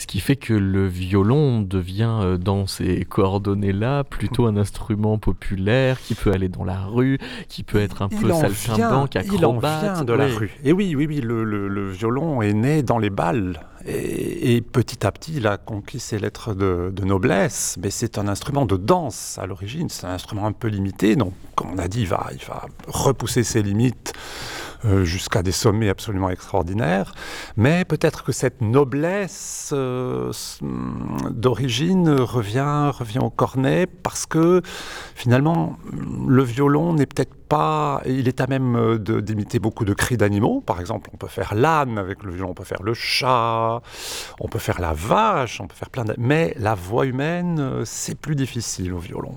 qui fait que le violon devient, dans ces coordonnées-là, plutôt un instrument populaire qui peut aller dans la rue, qui peut être un peu saltimbanque, il en acrobate. vient de la Oui. rue. Et oui, le violon est né dans les bals. Et petit à petit, il a conquis ses lettres de noblesse. Mais c'est un instrument de danse à l'origine. C'est un instrument un peu limité. Donc, comme on a dit, il va repousser ses limites jusqu'à des sommets absolument extraordinaires. Mais peut-être que cette noblesse d'origine revient au cornet parce que finalement, le violon n'est peut-être pas... Il est à même d'imiter beaucoup de cris d'animaux. Par exemple, on peut faire l'âne avec le violon, on peut faire le chat, on peut faire la vache, on peut faire mais la voix humaine, c'est plus difficile au violon.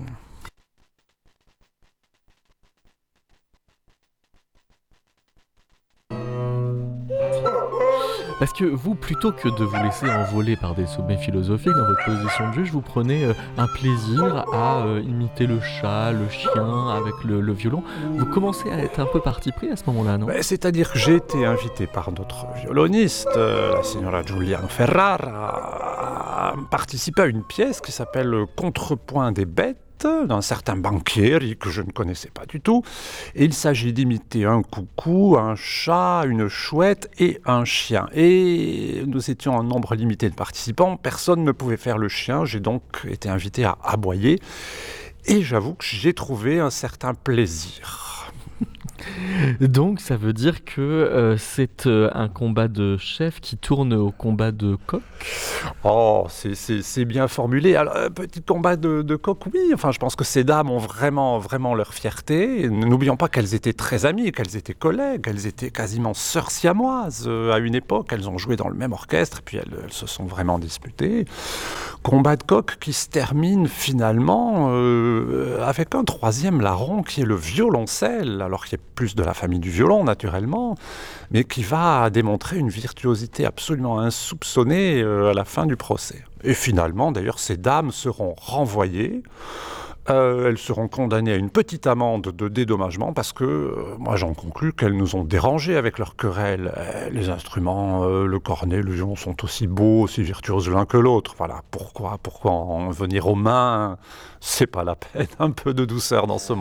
Parce que vous, plutôt que de vous laisser envoler par des sommets philosophiques dans votre position de juge, vous prenez un plaisir à imiter le chat, le chien avec le violon. Vous commencez à être un peu parti pris à ce moment-là, non ? C'est-à-dire que j'ai été invité par d'autres violonistes, la signora Giuliano Ferrara, à participer à une pièce qui s'appelle Contrepoint des bêtes, d'un certain Banchieri que je ne connaissais pas du tout. Et il s'agit d'imiter un coucou, un chat, une chouette et un chien. Et nous étions un nombre limité de participants. Personne ne pouvait faire le chien. J'ai donc été invité à aboyer. Et j'avoue que j'ai trouvé un certain plaisir. Donc ça veut dire que c'est un combat de chef qui tourne au combat de coq ? Oh, c'est bien formulé. Alors, petit combat de coq, oui. Enfin, je pense que ces dames ont vraiment leur fierté. N'oublions pas qu'elles étaient très amies, qu'elles étaient collègues, qu'elles étaient quasiment sœurs siamoises. À une époque, elles ont joué dans le même orchestre, et puis elles se sont vraiment disputées. Combat de coq qui se termine finalement avec un troisième larron qui est le violoncelle, alors qui est plus de la famille du violon naturellement, mais qui va démontrer une virtuosité absolument insoupçonnée à la fin du procès. Et finalement, d'ailleurs, ces dames seront renvoyées. Elles seront condamnées à une petite amende de dédommagement parce que, moi j'en conclus qu'elles nous ont dérangés avec leurs querelles. Les instruments, le cornet, le violon sont aussi beaux, aussi virtuoses l'un que l'autre. Voilà, pourquoi en venir aux mains ? C'est pas la peine, un peu de douceur dans ce monde.